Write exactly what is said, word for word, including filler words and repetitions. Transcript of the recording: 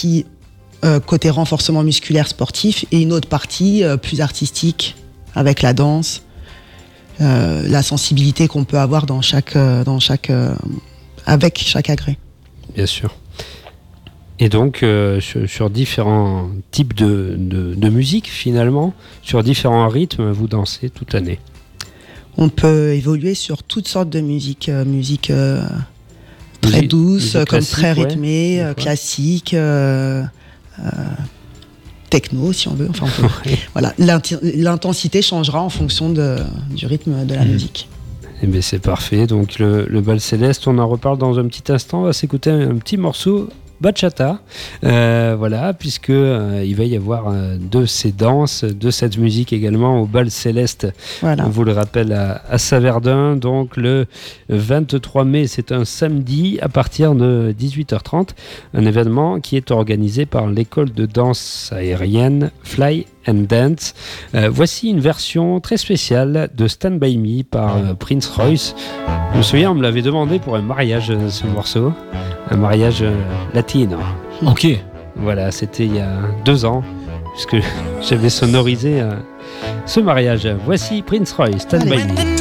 partie euh, côté renforcement musculaire sportif et une autre partie euh, plus artistique avec la danse, euh, la sensibilité qu'on peut avoir dans chaque, euh, dans chaque, euh, avec chaque agrès. Bien sûr. Et donc, euh, sur, sur différents types de, de, de musique, finalement, sur différents rythmes, vous dansez toute l'année. On peut évoluer sur toutes sortes de musique, euh, musique euh, très Musique- douce, musique comme classique, très ouais. rythmée, euh, D'accord. classique, euh, euh, techno si on veut. Enfin, on peut- Ouais. voilà, l'inti- l'intensité changera en fonction de, du rythme de la Mhm. musique. Eh bien, c'est parfait. Donc, le, le bal céleste, on en reparle dans un petit instant. On va s'écouter un, un petit morceau bachata. Euh, voilà, puisque euh, il va y avoir euh, de ces danses, de cette musique également au bal céleste. Voilà. On vous le rappelle à, à Saverdun. Donc, le vingt-trois mai, c'est un samedi à partir de dix-huit heures trente. Un événement qui est organisé par l'école de danse aérienne Fly and Dance. Euh, voici une version très spéciale de Stand By Me par euh, Prince Royce. Je me souviens, on me l'avait demandé pour un mariage, euh, ce morceau. Un mariage euh, latino. Ok. Voilà, c'était il y a deux ans, puisque j'avais sonorisé euh, ce mariage. Voici Prince Royce, Stand By Me.